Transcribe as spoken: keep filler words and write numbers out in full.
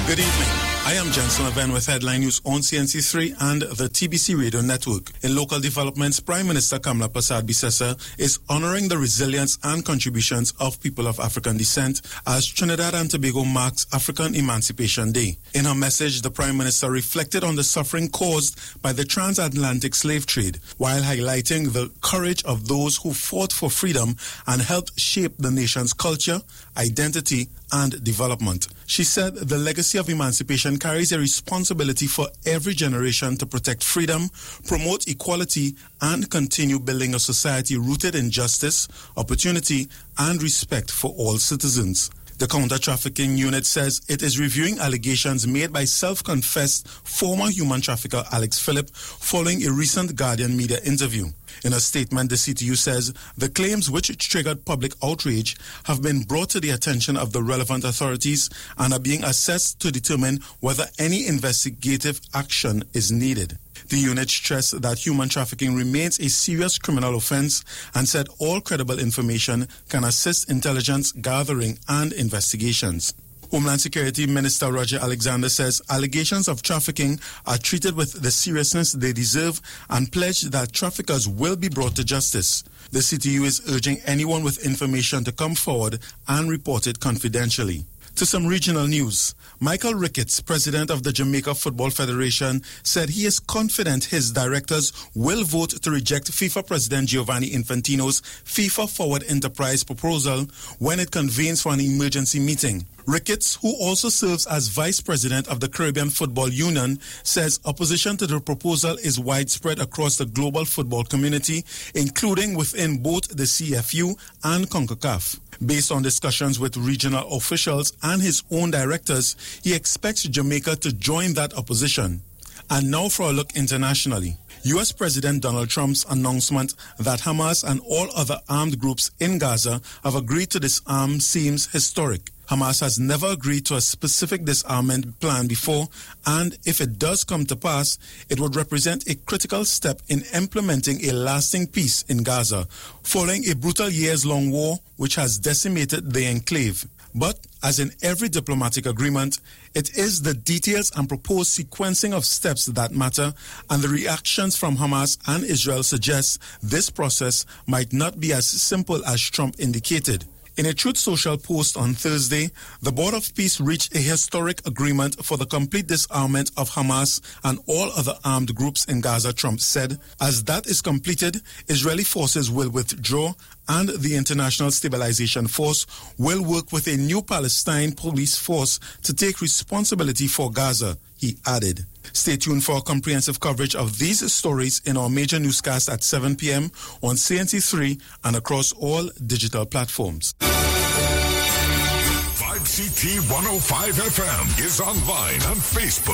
Good evening. I am Jensen Aven with headline news on C N C three and the T B C Radio Network. In local developments, Prime Minister Kamla Persad-Bissessar is honoring the resilience and contributions of people of African descent as Trinidad and Tobago marks African Emancipation Day. In her message, the Prime Minister reflected on the suffering caused by the transatlantic slave trade, while highlighting the courage of those who fought for freedom and helped shape the nation's culture, identity, and development. She said the legacy of emancipation carries a responsibility for every generation to protect freedom, promote equality, and continue building a society rooted in justice, opportunity, and respect for all citizens. The counter-trafficking unit says it is reviewing allegations made by self-confessed former human trafficker Alex Phillip following a recent Guardian media interview. In a statement, the C T U says the claims which triggered public outrage have been brought to the attention of the relevant authorities and are being assessed to determine whether any investigative action is needed. The unit stressed that human trafficking remains a serious criminal offense and said all credible information can assist intelligence gathering and investigations. Homeland Security Minister Roger Alexander says allegations of trafficking are treated with the seriousness they deserve and pledged that traffickers will be brought to justice. The C T U is urging anyone with information to come forward and report it confidentially. To some regional news, Michael Ricketts, president of the Jamaica Football Federation, said he is confident his directors will vote to reject FIFA President Giovanni Infantino's FIFA Forward Enterprise proposal when it convenes for an emergency meeting. Ricketts, who also serves as vice president of the Caribbean Football Union, says opposition to the proposal is widespread across the global football community, including within both the C F U and CONCACAF. Based on discussions with regional officials and his own directors, he expects Jamaica to join that opposition. And now for a look internationally. U S President Donald Trump's announcement that Hamas and all other armed groups in Gaza have agreed to disarm seems historic. Hamas has never agreed to a specific disarmament plan before, and if it does come to pass, it would represent a critical step in implementing a lasting peace in Gaza, following a brutal years-long war which has decimated the enclave. But, as in every diplomatic agreement, it is the details and proposed sequencing of steps that matter, and the reactions from Hamas and Israel suggest this process might not be as simple as Trump indicated. In a Truth Social post on Thursday, the Board of Peace reached a historic agreement for the complete disarmament of Hamas and all other armed groups in Gaza, Trump said. As that is completed, Israeli forces will withdraw and the International Stabilization Force will work with a new Palestine police force to take responsibility for Gaza, he added. Stay tuned for comprehensive coverage of these stories in our major newscast at seven p.m. on C N C three and across all digital platforms. five C T one oh five F M is online on Facebook,